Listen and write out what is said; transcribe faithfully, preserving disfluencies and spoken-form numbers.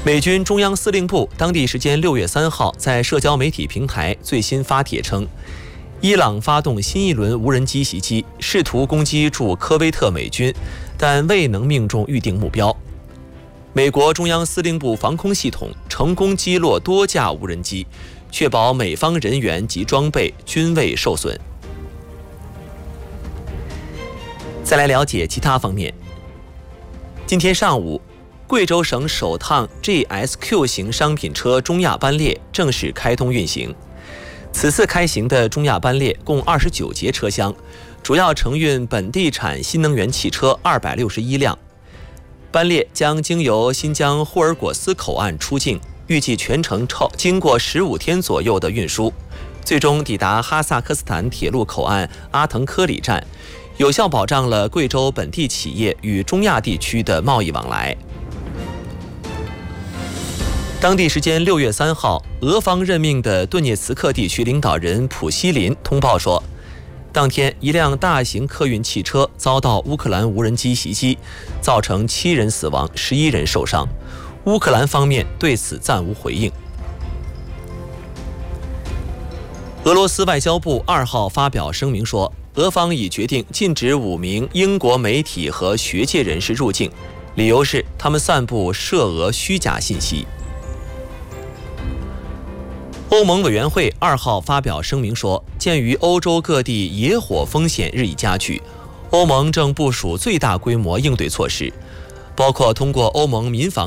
美军中央司令部当地时间六月三号在社交媒体平台最新发帖称，伊朗发动新一轮无人机袭击，试图攻击驻科威特美军，但未能命中预定目标。美国中央司令部防空系统成功击落多架无人机，确保美方人员及装备均未受损。再来了解其他方面。今天上午，贵州省首趟 G S Q 型商品车中亚班列正式开通运行。此次开行的中亚班列共二十九节车厢，主要承运本地产新能源汽车二百六十一辆。班列将经由新疆霍尔果斯口岸出境，预计全程超经过十五天左右的运输，最终抵达哈萨克斯坦铁路口岸阿腾科里站，有效保障了贵州本地企业与中亚地区的贸易往来。当地时间六月三号，俄方任命的顿涅茨克地区领导人普希林通报说，当天一辆大型客运汽车遭到乌克兰无人机袭击，造成七人死亡，十一人受伤。乌克兰方面对此暂无回应。俄罗斯外交部二号发表声明说，俄方已决定禁止五名英国媒体和学界人士入境，理由是他们散布涉俄虚假信息。欧盟委员会二号发表声明说，鉴于欧洲各地野火风险日益加剧，欧盟正部署最大规模应对措施，包括通过欧盟民防